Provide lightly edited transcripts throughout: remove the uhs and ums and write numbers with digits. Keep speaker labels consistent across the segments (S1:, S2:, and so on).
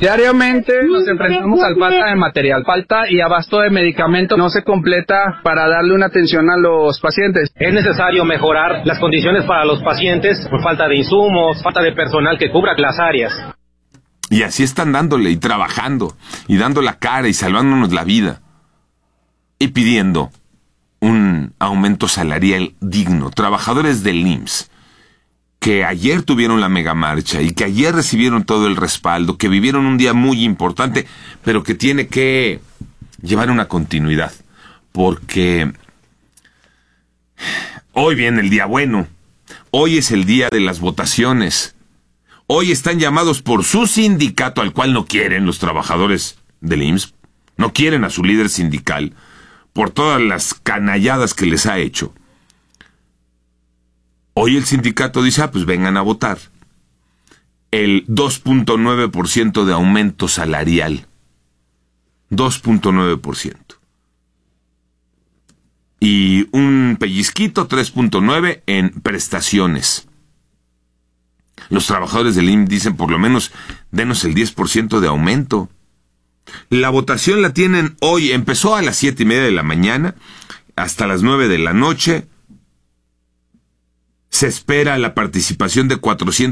S1: Diariamente nos enfrentamos al falta de material, falta y abasto de medicamentos no se completa para darle una atención a los pacientes.
S2: Es necesario mejorar las condiciones para los pacientes por falta de insumos, falta de personal que cubra las áreas.
S3: Y así están dándole y trabajando y dando la cara y salvándonos la vida y pidiendo un aumento salarial digno. Trabajadores del IMSS que ayer tuvieron la megamarcha y que ayer recibieron todo el respaldo, que vivieron un día muy importante, pero que tiene que llevar una continuidad, porque hoy viene el día bueno, hoy es el día de las votaciones, hoy están llamados por su sindicato, al cual no quieren los trabajadores del IMSS, no quieren a su líder sindical, por todas las canalladas que les ha hecho. Hoy el sindicato dice, pues vengan a votar. El 2.9% de aumento salarial. 2.9%. Y un pellizquito, 3.9% en prestaciones. Los trabajadores del IMSS dicen, por lo menos, denos el 10% de aumento. La votación la tienen hoy, empezó a las 7:30 de la mañana, hasta las 9 de la noche. Se espera la participación de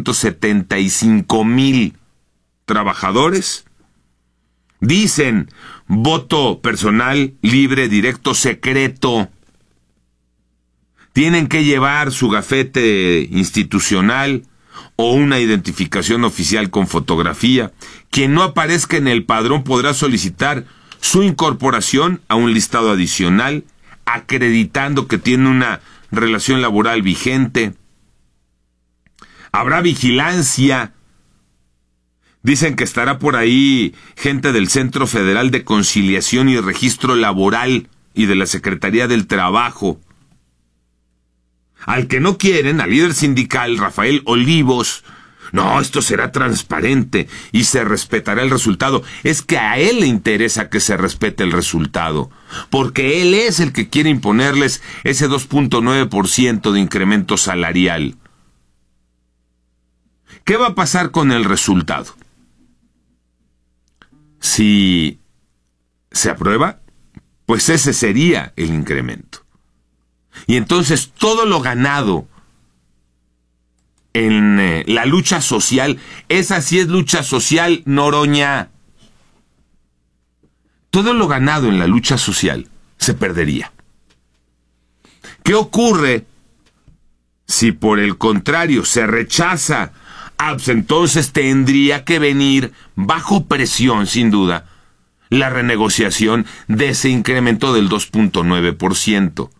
S3: 475,000 trabajadores. Dicen, voto personal, libre, directo, secreto. Tienen que llevar su gafete institucional o una identificación oficial con fotografía. Quien no aparezca en el padrón podrá solicitar su incorporación a un listado adicional, acreditando que tiene una relación laboral vigente. Habrá vigilancia. Dicen que estará por ahí gente del Centro Federal de Conciliación y Registro Laboral y de la Secretaría del Trabajo. Al que no quieren, al líder sindical Rafael Olivos, no, esto será transparente y se respetará el resultado. Es que a él le interesa que se respete el resultado, porque él es el que quiere imponerles ese 2.9% de incremento salarial. ¿Qué va a pasar con el resultado? Si se aprueba, pues ese sería el incremento. Y entonces todo lo ganado en la lucha social, esa sí es lucha social, Noroña. Todo lo ganado en la lucha social se perdería. ¿Qué ocurre si por el contrario se rechaza? Pues entonces tendría que venir bajo presión, sin duda, la renegociación de ese incremento del 2.9%.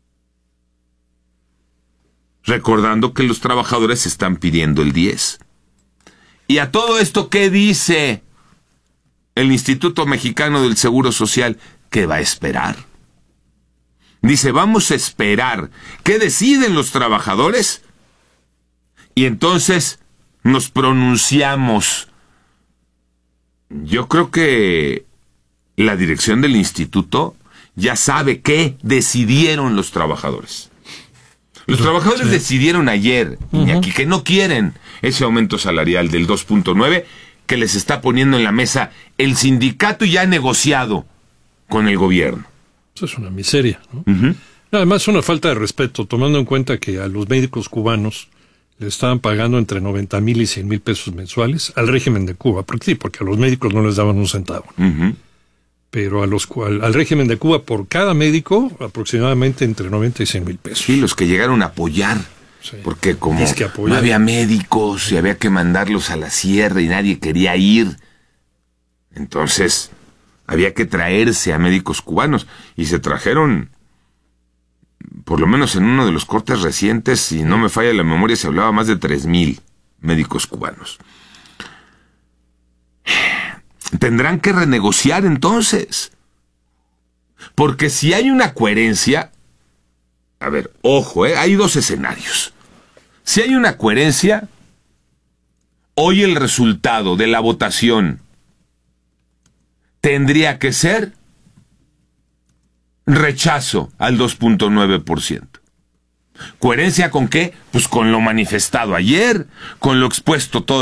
S3: Recordando que los trabajadores están pidiendo el 10%. Y a todo esto, ¿qué dice el Instituto Mexicano del Seguro Social? ¿Qué va a esperar? Dice, vamos a esperar. ¿Qué deciden los trabajadores? Y entonces nos pronunciamos. Yo creo que la dirección del instituto ya sabe qué decidieron los trabajadores. Los trabajadores decidieron ayer, Iñaki, que no quieren ese aumento salarial del 2.9 que les está poniendo en la mesa el sindicato ya negociado con el gobierno.
S4: Eso es una miseria, ¿no? Además es una falta de respeto, tomando en cuenta que a los médicos cubanos le estaban pagando entre 90,000 y 100,000 pesos mensuales al régimen de Cuba, porque a los médicos no les daban un centavo. Pero al régimen de Cuba, por cada médico, aproximadamente entre 90 y 100,000 pesos.
S3: Sí, los que llegaron a apoyar, sí, porque como no había médicos y había que mandarlos a la sierra y nadie quería ir, entonces había que traerse a médicos cubanos y se trajeron, por lo menos en uno de los cortes recientes, si no me falla la memoria, se hablaba más de 3,000 médicos cubanos. Tendrán que renegociar entonces. Porque si hay una coherencia, a ver, ojo, hay dos escenarios. Si hay una coherencia, hoy el resultado de la votación tendría que ser rechazo al 2.9%. ¿Coherencia con qué? Pues con lo manifestado ayer, con lo expuesto todo